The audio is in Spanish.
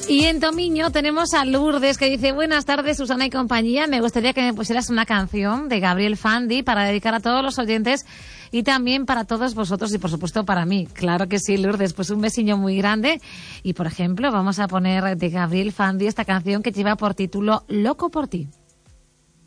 Y en Tomiño tenemos a Lourdes que dice: buenas tardes, Susana y compañía. Me gustaría que me pusieras una canción de Gabriel Fandi para dedicar a todos los oyentes y también para todos vosotros y por supuesto para mí. Claro que sí, Lourdes, pues un besiño muy grande. Y por ejemplo, vamos a poner de Gabriel Fandi esta canción que lleva por título Loco por ti.